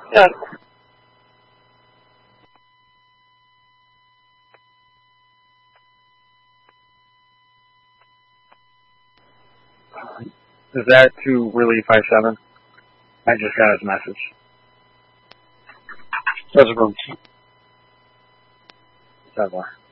Yeah. Is that to Relief 57? I just got his message. That's a room. Settler.